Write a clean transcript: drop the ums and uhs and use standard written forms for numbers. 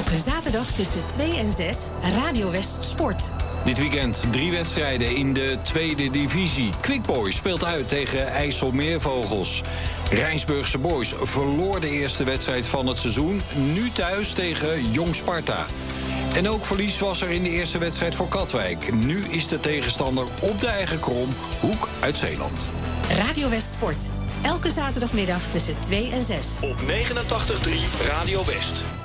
Elke zaterdag tussen 2 en 6, Radio West Sport. Dit weekend 3 wedstrijden in de tweede divisie. Quickboy speelt uit tegen IJsselmeervogels. Rijnsburgse Boys verloor de eerste wedstrijd van het seizoen. Nu thuis tegen Jong Sparta. En ook verlies was er in de eerste wedstrijd voor Katwijk. Nu is de tegenstander op de eigen krom, Hoek uit Zeeland. Radio West Sport. Elke zaterdagmiddag tussen 2 en 6. Op 89.3 Radio West.